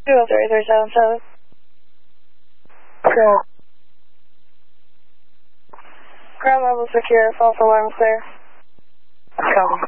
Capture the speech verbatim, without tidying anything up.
two oh three three seven seven. Go. Ground level secure, false alarm clear. Copy.